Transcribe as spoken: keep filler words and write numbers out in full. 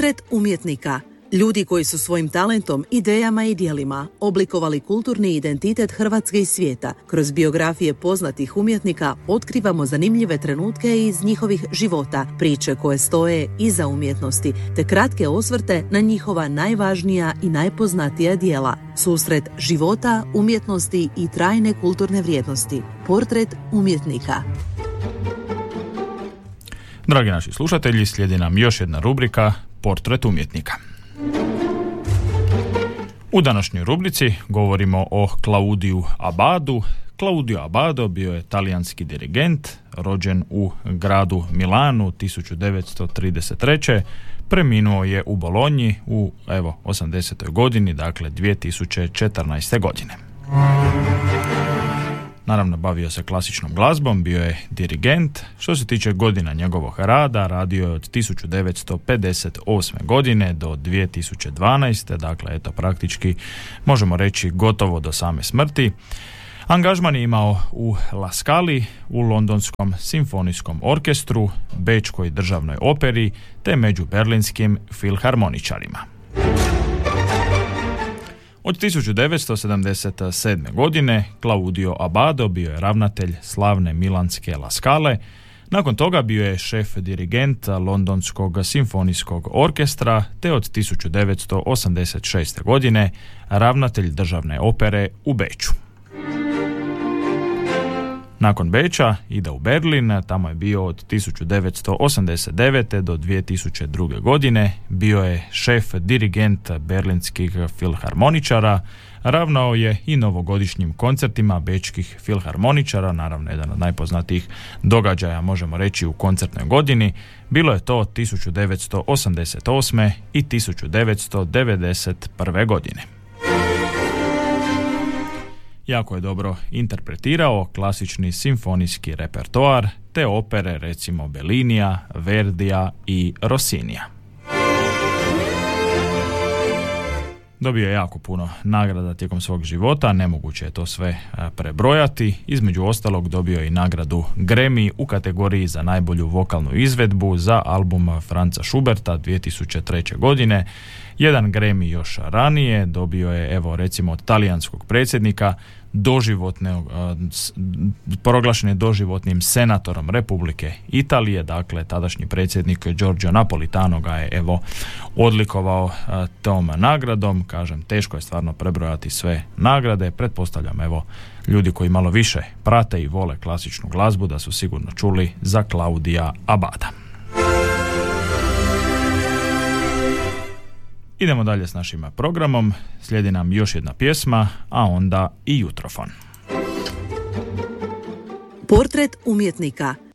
Portret umjetnika. Ljudi koji su svojim talentom, idejama i djelima oblikovali kulturni identitet Hrvatske i svijeta. Kroz biografije poznatih umjetnika otkrivamo zanimljive trenutke iz njihovih života, priče koje stoje iza umjetnosti, te kratke osvrte na njihova najvažnija i najpoznatija djela. Susret života, umjetnosti i trajne kulturne vrijednosti. Portret umjetnika. Dragi naši slušatelji, slijedi nam još jedna rubrika Portret umjetnika. U današnjoj rubrici govorimo o Claudiu Abbadu. Claudio Abbado bio je talijanski dirigent, rođen u gradu Milanu tisuću devetsto trideset treće. Preminuo je u Bolonji u evo osamdesetoj godini, dakle dvije tisuće četrnaeste. godine. Naravno, bavio se klasičnom glazbom, bio je dirigent. Što se tiče godina njegovog rada, radio je od tisuću devetsto pedeset osme. godine do dvije tisuće dvanaeste. Dakle, eto, praktički možemo reći gotovo do same smrti. Angažman je imao u La Scali, u Londonskom simfonijskom orkestru, Bečkoj državnoj operi te među berlinskim filharmoničarima. Od tisuću devetsto sedamdeset sedme. godine Claudio Abbado bio je ravnatelj slavne milanske La Scale. Nakon toga bio je šef dirigent Londonskog simfonijskog orkestra te od tisuću devetsto osamdeset šeste. godine ravnatelj državne opere u Beču. Nakon Beča ide u Berlin, tamo je bio od tisuću devetsto osamdeset devete. do dvije tisuće druge. godine, bio je šef dirigent berlinskih filharmoničara, ravnao je i novogodišnjim koncertima bečkih filharmoničara, naravno jedan od najpoznatijih događaja možemo reći u koncertnoj godini. Bilo je to tisuću devetsto osamdeset osme. i tisuću devetsto devedeset prve. godine. Jako je dobro interpretirao klasični simfonijski repertoar te opere recimo Bellinija, Verdija i Rossinija. Dobio je jako puno nagrada tijekom svog života, nemoguće je to sve prebrojati. Između ostalog dobio je i nagradu Grammy u kategoriji za najbolju vokalnu izvedbu za album Franza Schuberta dvije tisuće treće. godine. Jedan Grammy još ranije dobio je, evo recimo, od talijanskog predsjednika, doživotne, proglašen je doživotnim senatorom Republike Italije, dakle tadašnji predsjednik Giorgio Napolitano ga je evo odlikovao tom nagradom. Kažem, teško je stvarno prebrojati sve nagrade. Pretpostavljam, evo, ljudi koji malo više prate i vole klasičnu glazbu da su sigurno čuli za Claudia Abbada. Idemo dalje s našim programom, slijedi nam još jedna pjesma, a onda i jutrofon. Portret umjetnika.